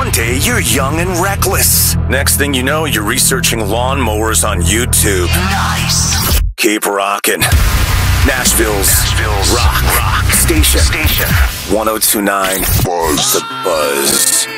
one day you're young and reckless. Next thing you know, you're researching lawnmowers on YouTube. Nice. Keep rocking. Nashville's rock station. 1029 Buzz. The Buzz.